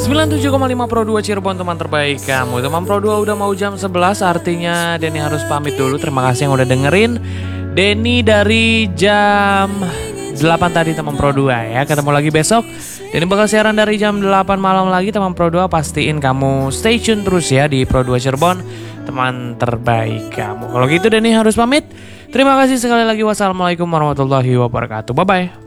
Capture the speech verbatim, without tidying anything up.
sembilan puluh tujuh koma lima Pro dua Cirebon, teman terbaik kamu. Teman Pro dua udah mau jam sebelas, artinya Denny harus pamit dulu. Terima kasih yang udah dengerin Denny dari jam delapan tadi, teman Pro dua ya. Ketemu lagi besok. Denny bakal siaran dari jam delapan malam lagi, teman Pro dua. Pastiin kamu stay tune terus ya di Pro dua Cirebon, teman terbaik kamu. Kalau gitu Denny harus pamit. Terima kasih sekali lagi. Wassalamualaikum warahmatullahi wabarakatuh. Bye bye.